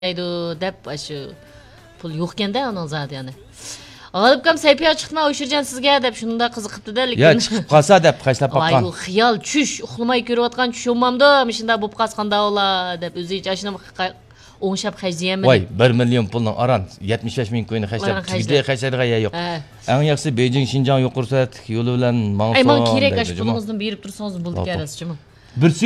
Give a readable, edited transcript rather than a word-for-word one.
deb shu pul yo'q ekanda uning zoti yana. G'olibkam sayfiya chiqma o'shirjan sizga deb shunda qiziqibdi-da, lekin. Ya chiqib qolsa deb qashlab Voy, baqqan. u xiyol tush, uxlamay ko'rayotgan tush olmamda, shunda bo'lib qasqanda ola deb o'zicha ashuna o'ngshab xajlayman. Voy, 1 million pulning aran 75 ming ko'yni xashlab, chigida xashlaydigan yo'q. Eng yaxshisi Beijing, Xinjiang yo'qursa yo'li bilan Ay, men kerak ash pulingizni berib tursangiz bo'ldi karasizmi?